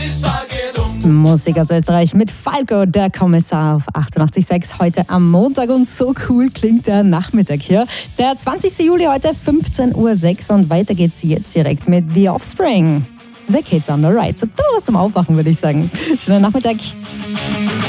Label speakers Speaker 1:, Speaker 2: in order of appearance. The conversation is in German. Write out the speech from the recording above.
Speaker 1: Musik aus Österreich mit Falco, der Kommissar auf 88.6 heute am Montag und so cool klingt der Nachmittag hier. Der 20. Juli heute 15.06 Uhr und weiter geht's jetzt direkt mit The Offspring. The Kids on the Right. So, was zum Aufwachen, würde ich sagen. Schönen Nachmittag.